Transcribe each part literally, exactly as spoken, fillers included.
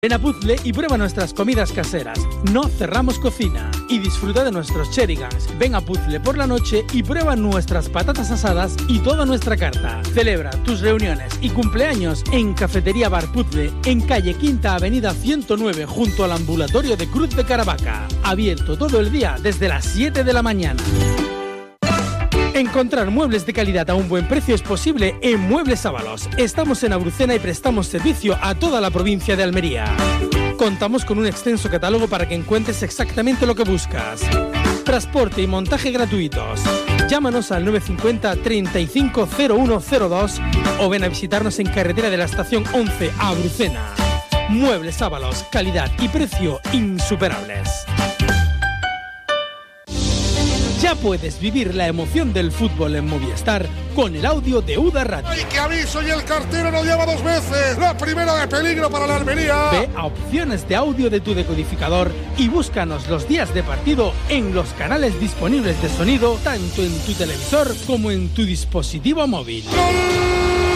Ven a Puzzle y prueba nuestras comidas caseras. No cerramos cocina. Y disfruta de nuestros cherigans. Ven a Puzzle por la noche y prueba nuestras patatas asadas y toda nuestra carta. Celebra tus reuniones y cumpleaños en Cafetería Bar Puzzle, en calle Quinta Avenida ciento nueve, junto al ambulatorio de Cruz de Caravaca. Abierto todo el día desde las siete de la mañana. Encontrar muebles de calidad a un buen precio es posible en Muebles Ábalos. Estamos en Abrucena y prestamos servicio a toda la provincia de Almería. Contamos con un extenso catálogo para que encuentres exactamente lo que buscas. Transporte y montaje gratuitos. Llámanos al nueve cinco cero, treinta y cinco, cero uno cero dos o ven a visitarnos en carretera de la estación once a Abrucena. Muebles Ábalos, calidad y precio insuperables. Ya puedes vivir la emoción del fútbol en Movistar con el audio de UDA Radio. ¡Ay, qué aviso! Y el cartero nos llama dos veces. La primera de peligro para la Almería. Ve a opciones de audio de tu decodificador y búscanos los días de partido en los canales disponibles de sonido, tanto en tu televisor como en tu dispositivo móvil. ¡Gol!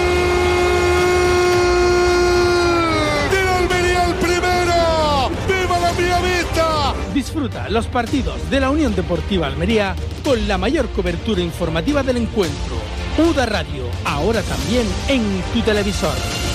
Disfruta los partidos de la Unión Deportiva Almería con la mayor cobertura informativa del encuentro. UDA Radio, ahora también en tu televisor.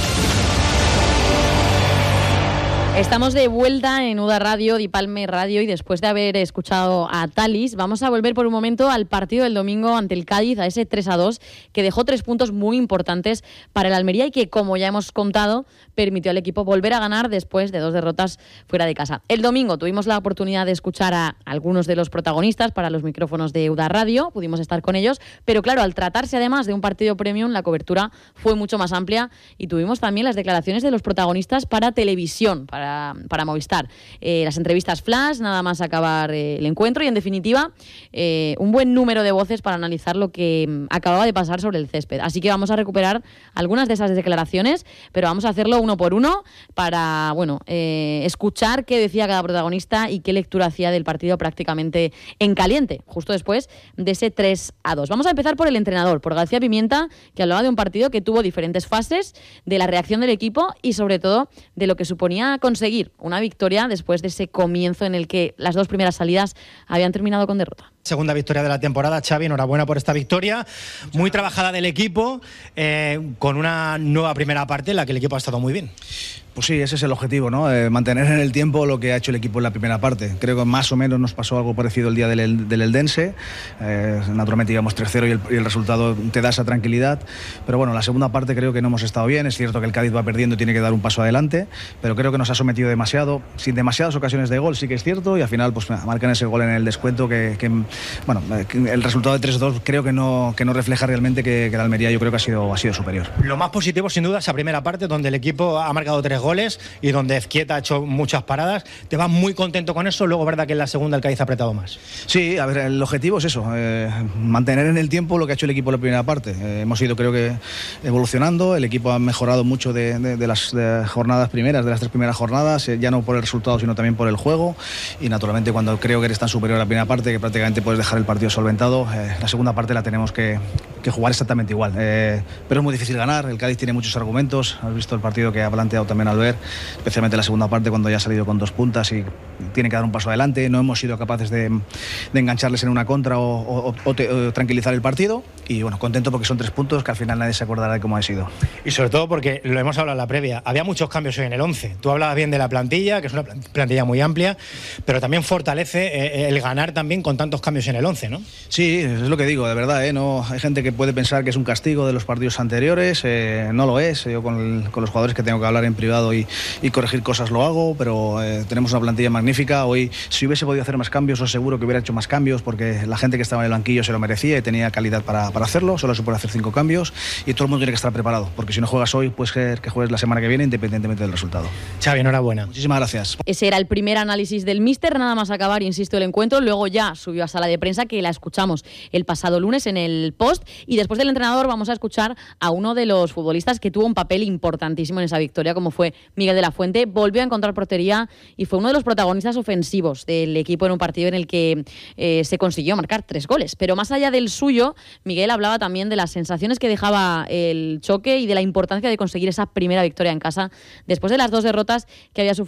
Estamos de vuelta en UDA Radio, Dipalme Radio, y después de haber escuchado a Thalys, vamos a volver por un momento al partido del domingo ante el Cádiz, a ese tres a dos, que dejó tres puntos muy importantes para el Almería y que, como ya hemos contado, permitió al equipo volver a ganar después de dos derrotas fuera de casa. El domingo tuvimos la oportunidad de escuchar a algunos de los protagonistas para los micrófonos de UDA Radio, pudimos estar con ellos, pero claro, al tratarse además de un partido premium, la cobertura fue mucho más amplia y tuvimos también las declaraciones de los protagonistas para televisión, para Para, para Movistar. Eh, las entrevistas flash, nada más acabar eh, el encuentro y, en definitiva, eh, un buen número de voces para analizar lo que mm, acababa de pasar sobre el césped. Así que vamos a recuperar algunas de esas declaraciones, pero vamos a hacerlo uno por uno para, bueno, eh, escuchar qué decía cada protagonista y qué lectura hacía del partido prácticamente en caliente, justo después de ese tres a dos. Vamos a empezar por el entrenador, por García Pimienta, que hablaba de un partido que tuvo diferentes fases, de la reacción del equipo y, sobre todo, de lo que suponía conseguir una victoria después de ese comienzo en el que las dos primeras salidas habían terminado con derrota. Segunda victoria de la temporada, Xavi, enhorabuena por esta victoria. Muy trabajada del equipo, eh, con una nueva primera parte en la que el equipo ha estado muy bien. Pues sí, ese es el objetivo, ¿no? Eh, mantener en el tiempo lo que ha hecho el equipo en la primera parte. Creo que más o menos nos pasó algo parecido el día del, del Eldense. Eh, naturalmente íbamos tres cero y el, y el resultado te da esa tranquilidad. Pero bueno, la segunda parte creo que no hemos estado bien. Es cierto que el Cádiz va perdiendo y tiene que dar un paso adelante, pero creo que nos ha sometido demasiado, sin demasiadas ocasiones de gol, sí que es cierto, y al final pues marcan ese gol en el descuento que, que bueno, el resultado de tres dos creo que no, que no refleja realmente que, que la Almería yo creo que ha sido, ha sido superior. Lo más positivo sin duda esa primera parte donde el equipo ha marcado tres goles y donde Ezquieta ha hecho muchas paradas. Te vas muy contento con eso. Luego, verdad que en la segunda el Cádiz ha apretado más. Sí, a ver, el objetivo es eso, eh, mantener en el tiempo lo que ha hecho el equipo en la primera parte. Eh, hemos ido, creo que, evolucionando. El equipo ha mejorado mucho de, de, de las de jornadas primeras, de las tres primeras jornadas, eh, ya no por el resultado, sino también por el juego. Y naturalmente, cuando creo que eres tan superior a la primera parte, que prácticamente puedes dejar el partido solventado, eh, la segunda parte la tenemos que, que jugar exactamente igual. Eh, pero es muy difícil ganar. El Cádiz tiene muchos argumentos. Has visto el partido que ha planteado también Albert, especialmente la segunda parte, cuando ya ha salido con dos puntas y tiene que dar un paso adelante. No hemos sido capaces de, de engancharles en una contra o, o, o, te, o tranquilizar el partido. Y bueno, contento porque son tres puntos que al final nadie se acordará de cómo ha sido. Y sobre todo porque, lo hemos hablado en la previa, había muchos cambios hoy en el once. Tú hablabas bien de la plantilla, que es una plantilla muy amplia, pero también fortalece eh, el ganar también con tantos cambios en el once, ¿no? Sí, es lo que digo, de verdad, ¿eh? No, hay gente que puede pensar que es un castigo de los partidos anteriores, eh, no lo es. Yo con, el, con los jugadores que tengo que hablar en privado y, y corregir cosas lo hago, pero eh, tenemos una plantilla magnífica. Hoy, si hubiese podido hacer más cambios, os seguro que hubiera hecho más cambios, porque la gente que estaba en el banquillo se lo merecía y tenía calidad para, para hacerlo. Solo se puede hacer cinco cambios y todo el mundo tiene que estar preparado, porque si no juegas hoy, puede ser que juegues la semana que viene, independientemente del resultado. Xavi, enhorabuena. Muchísimas gracias. Ese era el primer análisis del míster, nada más acabar, insisto, el encuentro. Luego ya subió a sala de prensa, que la escuchamos el pasado lunes en el post, y después del entrenador vamos a escuchar a uno de los futbolistas que tuvo un papel importantísimo en esa victoria, como fue fue Miguel de la Fuente, volvió a encontrar portería y fue uno de los protagonistas ofensivos del equipo en un partido en el que eh, se consiguió marcar tres goles. Pero más allá del suyo, Miguel hablaba también de las sensaciones que dejaba el choque y de la importancia de conseguir esa primera victoria en casa después de las dos derrotas que había sufrido